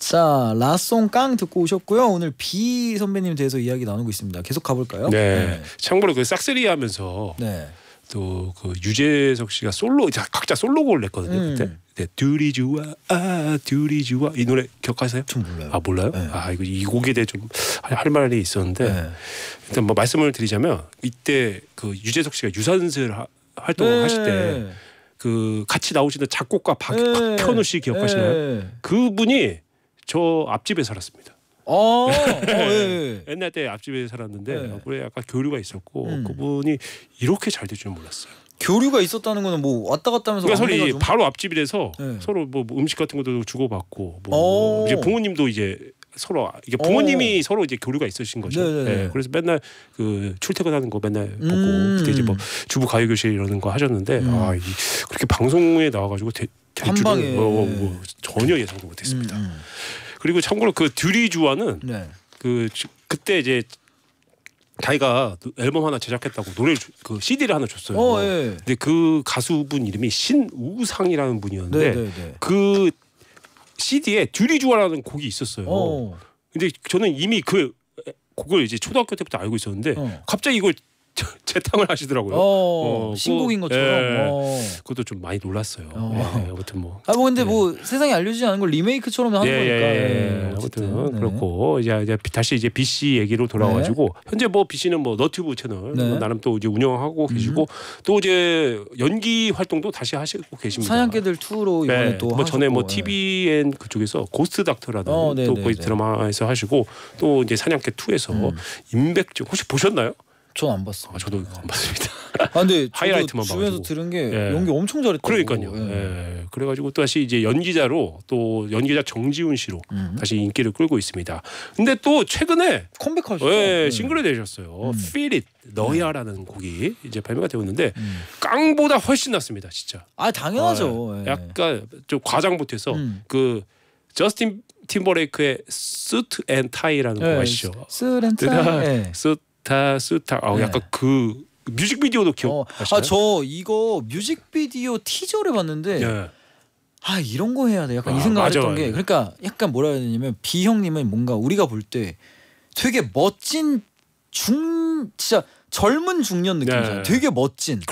자, 라송 깡 듣고 오셨고요. 오늘 비 선배님 대해서 이야기 나누고 있습니다. 계속 가볼까요? 네. 참고로 그 싹쓸이 하면서 네. 또 그 유재석 씨가 솔로 각자 솔로곡을 냈거든요. 그때. 네, 둘이 좋아, 둘이 좋아 이 노래 기억하세요? 좀 몰라요. 아 몰라요? 네. 아 이거 이 곡에 대해 좀 할 말이 있었는데 네. 일단 뭐 말씀을 드리자면 이때 그 유재석 씨가 유산슬 활동을 하실 때 그 같이 나오시는 작곡가 박현우 씨 기억하시나요? 그분이 저 앞집에 살았습니다. 옛날 때 앞집에 살았는데 그래 약간 교류가 있었고 그분이 이렇게 잘 될 줄 몰랐어요. 교류가 있었다는 거는 뭐 왔다 갔다 하면서 그러니까 서로 바로 앞집이라서 서로 뭐 음식 같은 것도 주고받고 뭐 이제 부모님도 이제 서로 이게 부모님이 서로 이제 교류가 있으신 거죠. 네, 그래서 맨날 그 출퇴근하는 거 맨날 보고 그때 이제 뭐 주부 가요교실 이러는 거 하셨는데 그렇게 방송에 나와가지고 한 방에 뭐 전혀 예상도 못했습니다. 그리고 참고로 그 듀리주아는 그때 이제 자기가 앨범 하나 제작했다고 노래 그 CD를 하나 줬어요. 근데 그 가수분 이름이 신우상이라는 분이었는데 그 CD에 듀리주아라는 곡이 있었어요. 근데 저는 이미 그 곡을 이제 초등학교 때부터 알고 있었는데 갑자기 이걸 재탕을 하시더라고요. 신곡인 것처럼. 그것도 좀 많이 놀랐어요. 아무튼 뭐. 근데 뭐 세상에 알려지지 않은 걸 리메이크처럼 하는 거니까. 아무튼 그렇고 이제 다시 이제 B 씨 얘기로 돌아와가지고 현재 뭐 B 씨는 뭐 너튜브 채널 나름 또 이제 운영하고 계시고 또 이제 연기 활동도 다시 하시고 계십니다. 사냥개들 2로 이번에 또 뭐 하셨고. 전에 뭐 TVN 그쪽에서 고스트 닥터라는 또 거기 드라마에서 하시고 또 이제 사냥개 2에서 임백정 혹시 보셨나요? 전 안 봤어. 저도 안 봤습니다. 근데 하이라이트만 주변에서 들은 게 연기 엄청 잘했다고. 그러니까요. 그래가지고 또 다시 이제 연기자로 또 연기자 정지훈 씨로 다시 인기를 끌고 있습니다. 근데 또 최근에 컴백하셨죠? 싱글을 내셨어요. Feel It 너야라는 곡이 이제 발매가 되었는데 깡보다 훨씬 낫습니다, 진짜. 당연하죠. 약간 좀 과장 못해서 그 저스틴 팀버레이크의 Suit and Tie라는 곡 아시죠? Suit and Tie. 스타 약간 그 뮤직비디오도 기억하시나요? 저 이거 뮤직비디오 티저를 봤는데 이런 거 해야 돼. 약간 이 생각을 했던 게 그러니까 약간 뭐라 해야 되냐면 B 형님은 뭔가 우리가 볼 때 되게 멋진 진짜 젊은 중년 느낌이잖아요. 되게 멋진.